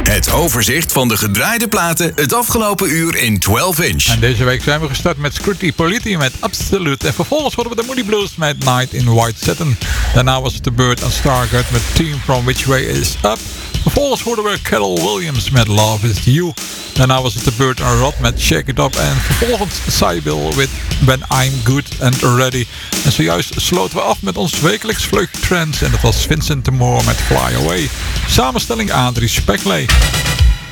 Het overzicht van de gedraaide platen het afgelopen uur in 12 inch. En deze week zijn we gestart met Scritti Politti met Absolute. En vervolgens horen we de Moody Blues met Night in White Satin. Daarna was het The Bird and Stargate met Team From Which Way Is Up. Vervolgens hoorden we Carol Williams met Love Is You. Daarna was het The Bird and Rod met Shake It Up. En vervolgens Sybil with When I'm Good and Ready. En zojuist sloten we af met ons wekelijks vleugje trends. En dat was Vincent de Moor met Fly Away. Samenstelling Adrie Spekley.